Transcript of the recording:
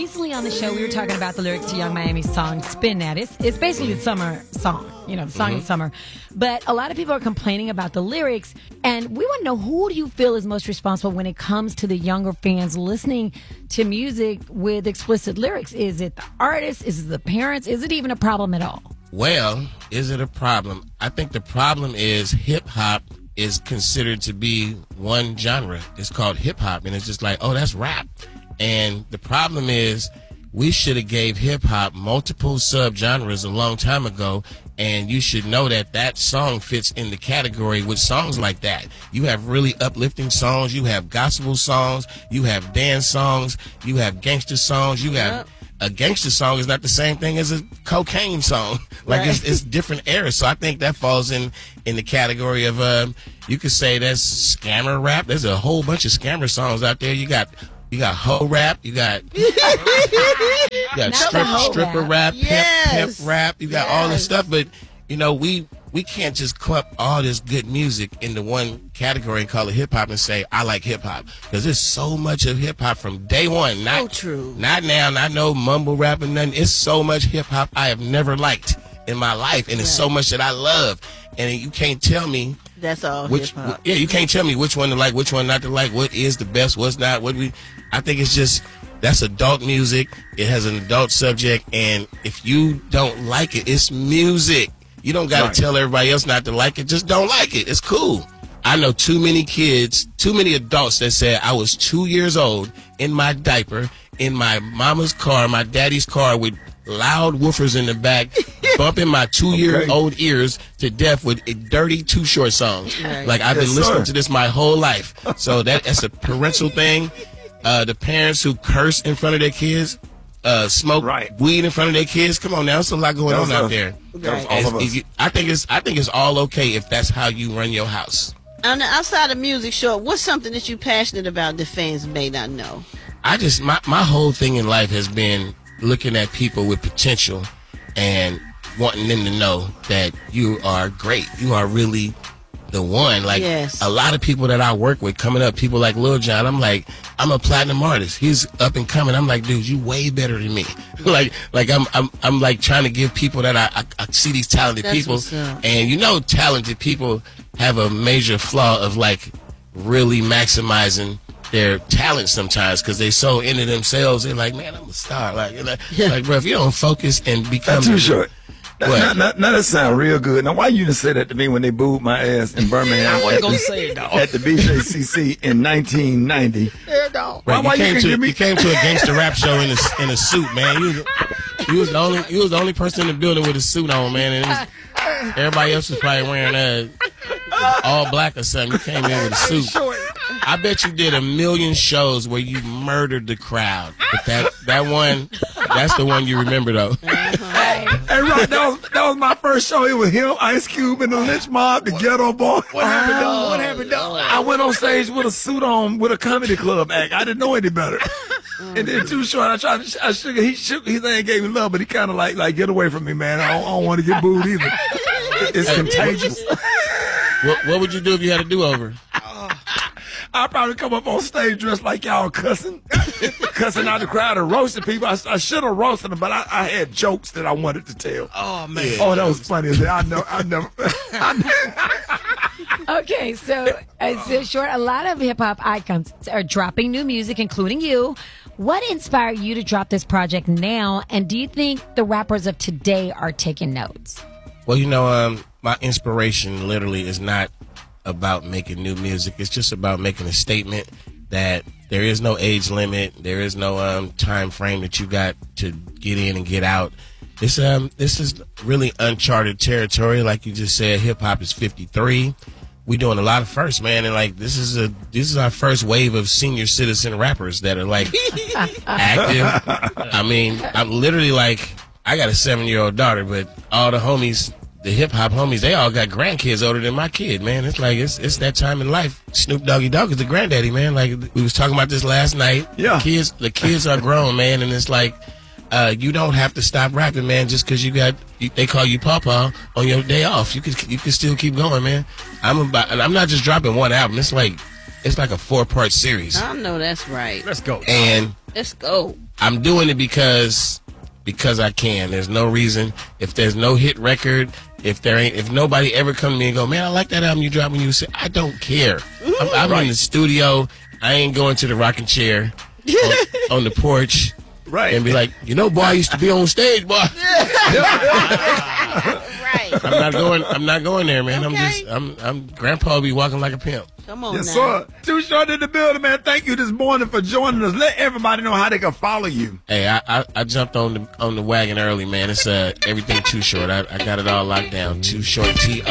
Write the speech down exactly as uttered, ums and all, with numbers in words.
recently on the show, we were talking about the lyrics to Young Miami's song Spin That. It's, it's basically the summer song, you know, the song mm-hmm. of summer. But a lot of people are complaining about the lyrics, and we want to know, who do you feel is most responsible when it comes to the younger fans listening to music with explicit lyrics? Is it the artists? Is it the parents? Is it even a problem at all? Well, is it a problem? I think the problem is hip-hop is considered to be one genre. It's called hip-hop, and it's just like, oh, that's rap. And the problem is, we should have gave hip-hop multiple subgenres a long time ago, and you should know that that song fits in the category with songs like that. You have really uplifting songs, you have gospel songs, you have dance songs, you have gangster songs, you have... Yep. A gangster song is not the same thing as a cocaine song. Like, right. it's, it's different eras. So I think that falls in, in the category of, um, you could say that's scammer rap. There's a whole bunch of scammer songs out there. You got you got hoe rap. You got, you got strip, stripper rap, rap yes. pimp, pimp rap. You got yes. all this stuff. But, you know, we... We can't just clump all this good music into one category and call it hip-hop and say, I like hip-hop. Because there's so much of hip-hop from day one. Not, so true. Not now, not no mumble rap and nothing. It's so much hip-hop I have never liked in my life. And it's right. so much that I love. And you can't tell me. That's all which, hip-hop. Yeah, you can't tell me which one to like, which one not to like, what is the best, what's not. What we. I think it's just, that's adult music. It has an adult subject. And if you don't like it, it's music. You don't got to right. tell everybody else not to like it. Just don't like it. It's cool. I know too many kids, too many adults that said I was two years old in my diaper, in my mama's car, my daddy's car with loud woofers in the back, bumping my two-year-old okay. ears to death with dirty Too Short songs. Right. Like, I've yes, been listening sir. to this my whole life. So that, that's a parental thing. Uh, the parents who curse in front of their kids, Uh, smoke right. weed in front of their kids. Come on now, there's a lot going on out there. Right. As, if you, I think it's I think it's all okay if that's how you run your house. On the outside of music, Short, what's something that you're passionate about that fans may not know? I just my my whole thing in life has been looking at people with potential and wanting them to know that you are great. You are really the one. Like yes. a lot of people that I work with coming up, people like Lil Jon, I'm like, I'm a platinum artist. He's up and coming. I'm like, dude, you way better than me. like, like I'm, I'm, I'm like trying to give people that I, I, I see these talented That's people, what's up. and you know, talented people have a major flaw of like really maximizing their talent sometimes because they so into themselves. They're like, man, I'm a star. Like, you know, yeah. like, bro, if you don't focus and become That's too short. Now, now, now that sound real good. Now, why you didn't say that to me when they booed my ass in Birmingham? I wasn't gonna say it, at the B J C C in nineteen ninety. Yeah, no. Right, why, you, why came you, to, me- you came to a gangster rap show in a in a suit, man. You was, you was the only you was the only person in the building with a suit on, man. And it was, everybody else was probably wearing a all black or something. You came in with a suit. I bet you did a million shows where you murdered the crowd. But that that one, that's the one you remember though. Hey, right, that was that was my first show. It was him, Ice Cube, and the Lynch Mob, the Ghetto Boy. What happened, dog? What happened, dog? I went on stage with a suit on with a comedy club act. I didn't know any better. And then Too Short, I tried to, I shook, he shook, his hand gave me love, but he kind of like, like, get away from me, man. I don't, I don't want to get booed either. It's contagious. What, what would you do if you had a do-over? I'd probably come up on stage dressed like y'all cussing, cussing out the crowd and roasting people. I, I should have roasted them, but I, I had jokes that I wanted to tell. Oh, man. Oh, that was funny. I know, I never. I never. Okay, so, uh, so Short, a lot of hip-hop icons are dropping new music, including you. What inspired you to drop this project now, and do you think the rappers of today are taking notes? Well, you know, um, my inspiration literally is not about making new music. It's just about making a statement that there is no age limit. There is no um, time frame that you got to get in and get out. This um this is really uncharted territory. Like you just said, hip hop is fifty-three. We doing a lot of firsts, man, and like this is a this is our first wave of senior citizen rappers that are like active. I mean, I'm literally like, I got a seven year old daughter, but all the homies, the hip hop homies, they all got grandkids older than my kid, man. It's like it's it's that time in life. Snoop Doggy Dogg is the granddaddy, man. Like we was talking about this last night. Yeah, the kids the kids are grown, man, and it's like uh, you don't have to stop rapping, man, just because you got you, they call you Pawpaw on your day off. You can you can still keep going, man. I'm about, and I'm not just dropping one album. It's like it's like a four part series. I know that's right. Let's go. And let's go. I'm doing it because because I can. There's no reason. If there's no hit record, if there ain't, if nobody ever come to me and go, man, I like that album you dropped when you say, I don't care. I'm, I'm Right. in the studio. I ain't going to the rocking chair on, on the porch. Right. And be like, you know, boy, I used to be on stage, boy. Right. I'm not going. I'm not going there, man. I'm Okay. just. I'm. I'm. Grandpa be walking like a pimp. Come on Yes, now. sir. Too Short in the building, man. Thank you this morning for joining us. Let everybody know how they can follow you. Hey, I, I, I jumped on the on the wagon early, man. It's uh everything Too Short. I, I got it all locked down. Too Short. T O